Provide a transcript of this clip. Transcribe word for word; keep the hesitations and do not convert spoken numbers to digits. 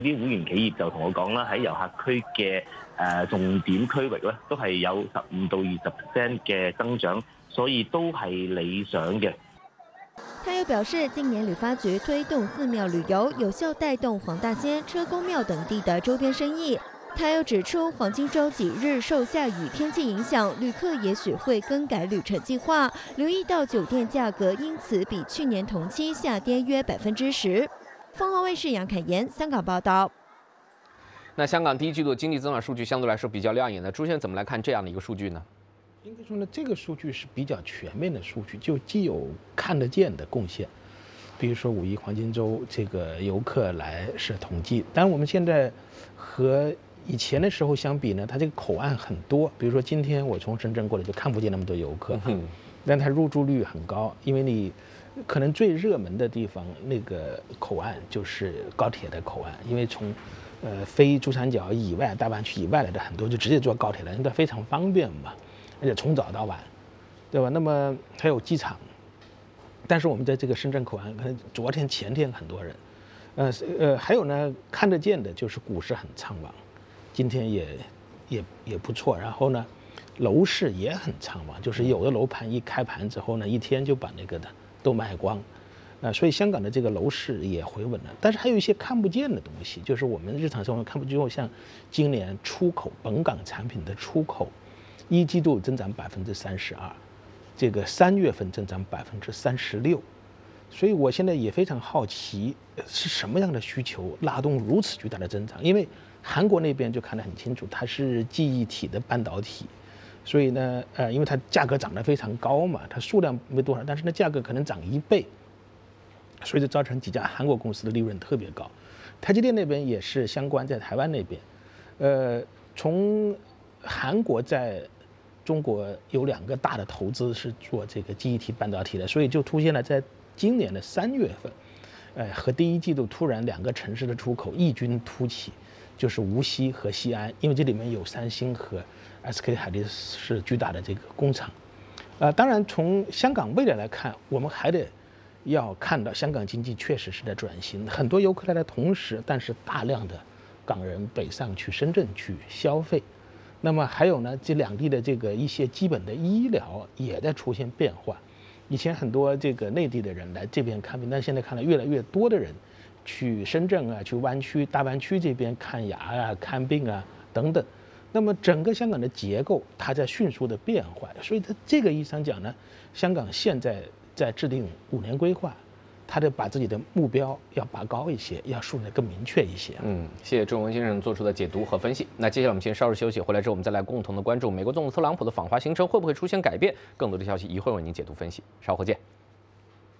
啲會員企業就同我講啦，喺遊客區嘅誒重點區域咧，都係有十五到二十 percent 嘅增長，所以都係理想嘅。 他又表示，今年旅发局推动寺庙旅游，有效带动黄大仙、车公庙等地的周边生意。他又指出，黄金周几日受下雨天气影响，旅客也许会更改旅程计划，留意到酒店价格因此比去年同期下跌约百分之十。凤凰卫视杨凯妍香港报道。 那香港第一季度经济增长数据相对来说比较亮眼的，朱先生怎么来看这样的一个数据呢？ 应该说呢，这个数据是比较全面的数据，就既有看得见的贡献，比如说五一黄金周这个游客来是统计，但我们现在和以前的时候相比呢，它这个口岸很多，比如说今天我从深圳过来就看不见那么多游客，嗯、但它入住率很高，因为你可能最热门的地方那个口岸就是高铁的口岸，因为从呃非珠三角以外、大湾区以外来的很多就直接坐高铁来，因为它非常方便嘛。而且从早到晚，对吧？那么还有机场，但是我们在这个深圳口岸，可能昨天、前天很多人，呃呃，还有呢，看得见的就是股市很畅旺，今天也也也不错。然后呢，楼市也很畅旺，就是有的楼盘一开盘之后呢，一天就把那个的都卖光，啊、呃，所以香港的这个楼市也回稳了。但是还有一些看不见的东西，就是我们日常生活看不见，像今年出口本港产品的出口。一季度增长百分之三十二，这个三月份增长百分之三十六，所以我现在也非常好奇，是什么样的需求拉动如此巨大的增长？因为韩国那边就看得很清楚，它是记忆体的半导体，所以呢，呃，因为它价格涨得非常高嘛，它数量没多少，但是呢价格可能涨一倍，所以就造成几家韩国公司的利润特别高。台积电那边也是相关，在台湾那边，呃，从韩国在中国有两个大的投资是做这个记忆体半导体的，所以就出现了在今年的三月份，呃，和第一季度突然两个城市的出口异军突起，就是无锡和西安，因为这里面有三星和 S K 海力士巨大的这个工厂。呃，当然从香港未来来看，我们还得要看到香港经济确实是在转型，很多游客来的同时，但是大量的港人北上去深圳去消费。那么还有呢，这两地的这个一些基本的医疗也在出现变化。以前很多这个内地的人来这边看病，但现在看来越来越多的人去深圳啊、去湾区、大湾区这边看牙啊、看病啊等等。那么整个香港的结构它在迅速的变化，所以它这个意义上讲呢，香港现在在制定五年规划。他得把自己的目标要拔高一些，要树立得更明确一些。 嗯，谢谢郑文先生做出的解读和分析。那接下来我们先稍事休息，回来之后我们再来共同的关注美国总统特朗普的访华行程会不会出现改变。更多的消息一会儿为您解读分析，稍后见。